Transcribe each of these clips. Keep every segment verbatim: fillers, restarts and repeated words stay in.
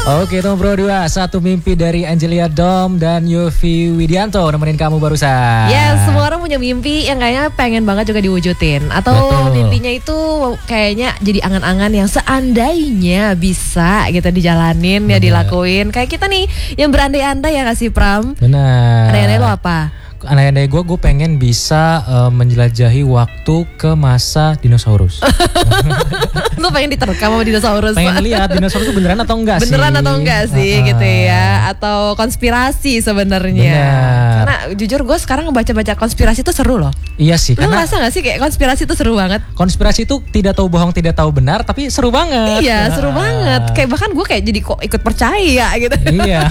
Oke, Nombro dua, satu mimpi dari Angelia Dom dan Yofi Widianto nemenin kamu barusan. Yes, semua orang punya mimpi yang kayaknya pengen banget juga diwujudin. Atau Betul. mimpinya itu kayaknya jadi angan-angan yang seandainya bisa gitu dijalanin, ya dilakuin. Kayak kita nih yang berandai-andai ya gak sih Pram? Benar. Andai-andai lo apa? Andai-andai gue, gue pengen bisa uh, menjelajahi waktu ke masa dinosaurus. Lu pengen diterkam sama dinosaurus? Pengen lihat dinosaurus itu beneran atau enggak beneran sih? Beneran atau enggak sih uh-uh. gitu ya? Atau konspirasi sebenarnya? Karena jujur gue sekarang ngebaca-baca konspirasi itu seru loh. Iya sih. Lu karena ngerasa gak sih kayak konspirasi itu seru banget? Konspirasi itu tidak tahu bohong, tidak tahu benar, tapi seru banget. Iya, seru banget. Kayak bahkan gue kayak jadi kok ikut percaya gitu. Iya.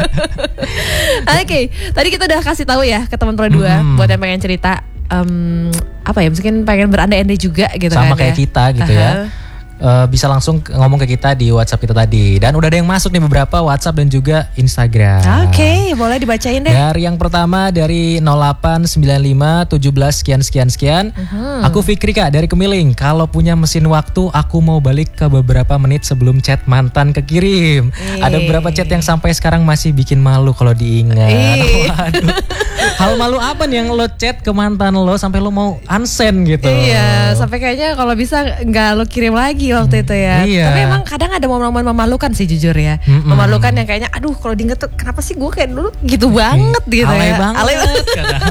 Oke, okay, tadi kita udah kasih tahu ya ke teman Pro dua hmm. buat yang pengen cerita um, apa ya, mungkin pengen berandai-andai juga gitu. Sama kan kayak ya. kita gitu uh-huh. ya. Uh, bisa langsung ngomong ke kita di WhatsApp kita tadi. Dan udah ada yang masuk nih beberapa WhatsApp dan juga Instagram. Oke, okay, boleh dibacain deh. Dari yang pertama dari nol delapan sembilan lima satu tujuh sekian sekian sekian. Uh-huh. Aku Fikri Kak dari Kemiling. Kalau punya mesin waktu, aku mau balik ke beberapa menit sebelum chat mantan kekirim. Eee. Ada beberapa chat yang sampai sekarang masih bikin malu kalau diingat. Waduh. Hal malu apa nih yang lo chat ke mantan lo sampai lo mau unsend gitu? Iya, sampai kayaknya kalau bisa nggak lo kirim lagi waktu itu ya. Iya. Tapi emang kadang ada momen-momen memalukan sih jujur ya. Mm-mm. Memalukan yang kayaknya aduh kalau diinget tuh kenapa sih gue kayak dulu gitu banget gitu alay ya. Banget. Alay banget.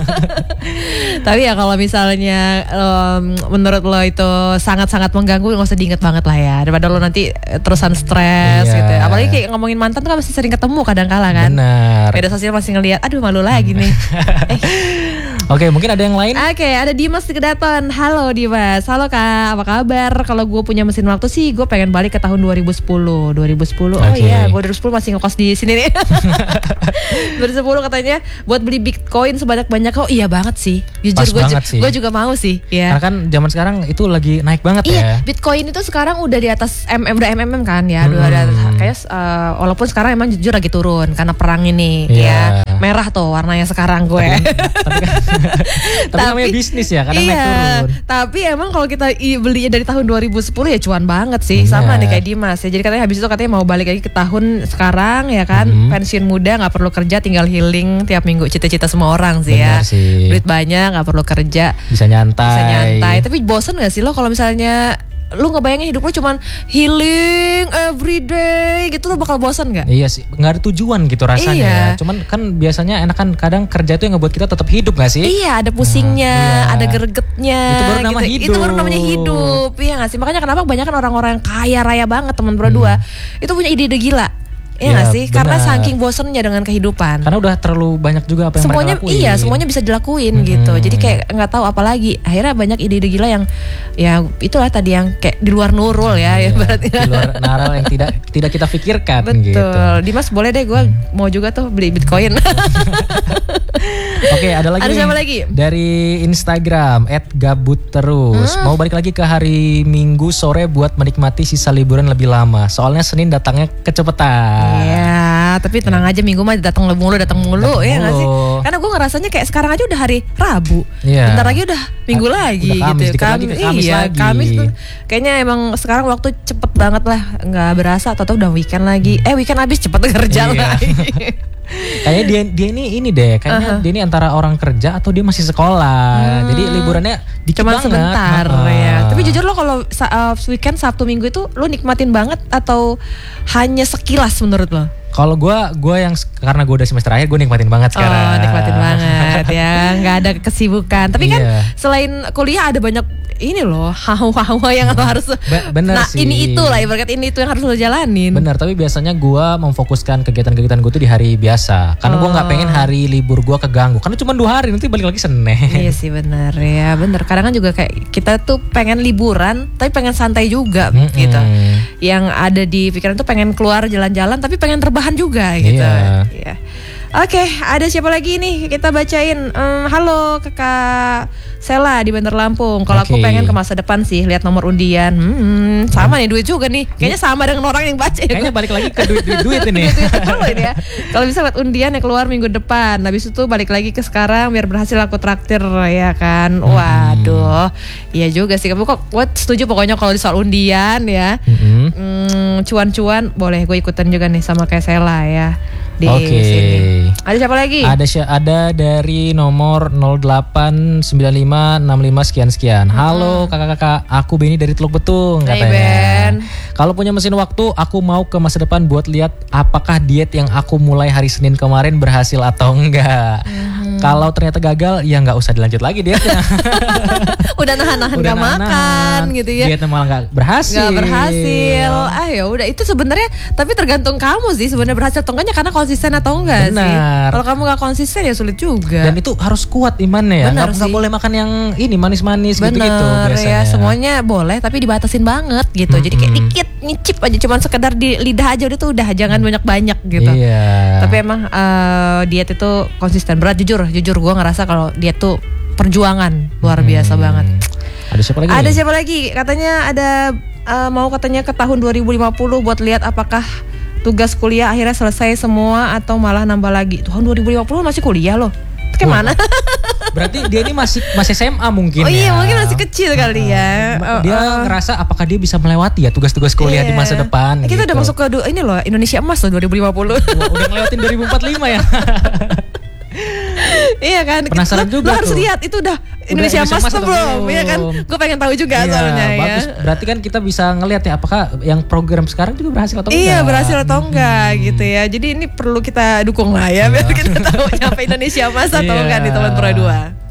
Tapi ya kalau misalnya um, menurut lo itu sangat-sangat mengganggu, nggak usah diinget banget lah ya. Daripada lo nanti terusan stres iya. gitu. Apalagi kayak ngomongin mantan tuh kan masih sering ketemu kadang-kala kan. Benar. Media sosial masih ngeliat, aduh malu lagi nih. eh. Oke, mungkin ada yang lain? Oke, ada Dimas di Kedaton. Halo Dimas. Halo Kak, apa kabar? Kalau gue punya mesin waktu sih, gue pengen balik ke tahun dua ribu sepuluh. dua ribu sepuluh. Oh okay. Iya, gue dua ribu sepuluh masih ngekos di sini nih. dua ribu sepuluh katanya buat beli Bitcoin sebanyak-banyak. Oh iya banget sih. Jujur gue ju- gue juga mau sih. Ya. Karena kan zaman sekarang itu lagi naik banget iya, ya. Bitcoin itu sekarang udah di atas M M, udah M M kan ya. Hmm. Udah kayak uh, walaupun sekarang emang jujur lagi turun karena perang ini yeah. ya. Merah tuh warnanya sekarang gue. Tapi, tapi, kan, tapi, tapi namanya bisnis ya, kadang iya, naik turun. Tapi emang kalau kita belinya dari tahun dua ribu sepuluh ya cuan banget sih. Yeah. Sama nih kayak Dimas ya. Jadi katanya habis itu katanya mau balik lagi ke tahun sekarang ya kan. Hmm. Pensiun muda, gak perlu kerja, tinggal healing tiap minggu. Cita-cita semua orang sih. Benar ya sih. Duit banyak, gak perlu kerja, bisa nyantai. Bisa nyantai. Tapi bosen gak sih lo kalau misalnya lu ngebayangin hidup lu cuman healing everyday gitu, lu bakal bosan gak? Iya sih, gak ada tujuan gitu rasanya. Iya. Cuman kan biasanya enak kan kadang kerja itu yang ngebuat kita tetap hidup gak sih? Iya, ada pusingnya, nah, iya. ada gregetnya. Itu baru nama gitu. hidup. Itu baru namanya hidup. Iya gak sih? Makanya kenapa kebanyakan orang-orang yang kaya raya banget teman Pro dua hmm. itu punya ide-ide gila. Iya ya, gak sih? Benar. Karena saking bosennya dengan kehidupan. Karena udah terlalu banyak juga apa yang semuanya, mereka lakuin. Iya, semuanya bisa dilakuin hmm. gitu. Jadi kayak gak tahu apa lagi. Akhirnya banyak ide-ide gila yang ya itulah tadi yang kayak di luar Nurul ya, ya, ya berarti. Di luar naral yang tidak tidak kita pikirkan. Betul. Gitu. Dimas boleh deh gue hmm. mau juga tuh beli Bitcoin. Oke, ada lagi. Ada siapa lagi? Dari Instagram et gabut terus. Hmm. Mau balik lagi ke hari Minggu sore buat menikmati sisa liburan lebih lama. Soalnya Senin datangnya kecepetan. Iya, tapi tenang aja Minggu mah datang mulu, datang mulu ya nggak sih? Karena gue ngerasanya kayak sekarang aja udah hari Rabu, yeah. bentar lagi udah Minggu A- lagi udah Kamis, gitu. Kamis, lagi Kamis iya, lagi. Kamis tuh kayaknya emang sekarang waktu cepet banget lah, nggak berasa. Atau udah weekend lagi, eh weekend habis cepet kerja iya. lagi. Kayaknya dia dia ini ini deh, kayaknya uh-huh. dia ini antara orang kerja atau dia masih sekolah. Hmm. Jadi liburannya dikit cuman banget. Sebentar uh-huh. ya. Tapi jujur lo kalau uh, weekend Sabtu Minggu itu lo nikmatin banget atau hanya sekilas menurut lo? Kalau gue, gue yang karena gue udah semester akhir, gue nikmatin banget sekarang. Oh, nikmatin banget ya, nggak ada kesibukan. Tapi kan yeah. selain kuliah ada banyak ini loh, hawa-hawa yang lo harus. Be- bener nah, sih. ini itu lah, ibarat ini itu yang harus lo jalanin. Bener, tapi biasanya gue memfokuskan kegiatan-kegiatan gue tuh di hari biasa, karena oh. gue nggak pengen hari libur gue keganggu. Karena cuma dua hari, nanti balik lagi Senin. Iya sih bener ya, bener. Kadang kan juga kayak kita tuh pengen liburan, tapi pengen santai juga mm-hmm. gitu. Yang ada di pikiran tuh pengen keluar jalan-jalan, tapi pengen rebahan juga gitu. Iya. Iya. Oke, ada siapa lagi nih? Kita bacain. Um, halo kakak Sela di Bandar Lampung. Kalau okay. aku pengen ke masa depan sih, lihat nomor undian. Hmm, sama nih duit juga nih. Kayaknya sama dengan orang yang baca. Kayaknya balik lagi ke duit-duit ini. Duit ya. Kalau bisa lihat undian yang keluar minggu depan. Habis itu balik lagi ke sekarang biar berhasil aku traktir ya kan. Waduh, iya hmm. juga sih. Kamu kok gue setuju pokoknya kalau di soal undian ya. Hmm. Hmm, cuan-cuan boleh gue ikutan juga nih sama kayak Sela ya. Di Oke. sini. Ada siapa lagi? Ada ada dari nomor nol delapan sembilan lima enam lima sekian sekian. Hmm. Halo kakak-kakak, aku Beni dari Teluk Betung katanya. Hey, kalau punya mesin waktu, aku mau ke masa depan buat lihat apakah diet yang aku mulai hari Senin kemarin berhasil atau enggak. Hmm. Kalau ternyata gagal, ya nggak usah dilanjut lagi dietnya. Udah nahan-nahan nggak makan gitu ya. Dietnya malah nggak berhasil. Nggak berhasil. Ah ya udah, itu sebenarnya tapi tergantung kamu sih sebenarnya berhasil atau enggaknya karena konsisten atau enggak. Benar. Sih. Kalau kamu nggak konsisten ya sulit juga. Dan itu harus kuat imannya ya. Benar nggak, nggak boleh makan yang ini manis-manis gitu-gitu biasanya. Ya, semuanya boleh tapi dibatasin banget gitu. Mm-hmm. Jadi kayak dikit nyicip aja, cuman sekedar di lidah aja udah tuh udah, jangan banyak-banyak gitu. Iya. Tapi emang uh, diet itu konsisten. Berat jujur, jujur gue ngerasa kalau diet tuh perjuangan luar biasa hmm. banget. Ada siapa lagi? Ada siapa lagi? Katanya ada uh, mau katanya ke tahun dua ribu lima puluh buat lihat apakah tugas kuliah akhirnya selesai semua atau malah nambah lagi. Tahun dua ribu lima puluh masih kuliah loh. Itu gimana? Berarti dia ini masih masih S M A mungkin. Oh iya, ya. mungkin masih kecil kali ya. Dia uh, ngerasa apakah dia bisa melewati ya tugas-tugas kuliah iya. di masa depan. Kita gitu. udah masuk ke ini loh, Indonesia Emas loh dua ribu lima puluh. Wah, udah ngelewatin dua ribu empat puluh lima ya. Iya kan. Penasaran lo, juga lo harus tuh. lihat itu udah Indonesia Emas tuh belum. Iya kan. Gue pengen tahu juga iya, soalnya bagus. Ya. Berarti kan kita bisa ngelihat ya apakah yang program sekarang juga berhasil atau enggak. Iya, berhasil atau enggak hmm. gitu ya. Jadi ini perlu kita dukung lah ya biar kita tahu nyampe Indonesia Emas atau iya. enggak di tahun dua ribu dua puluh dua.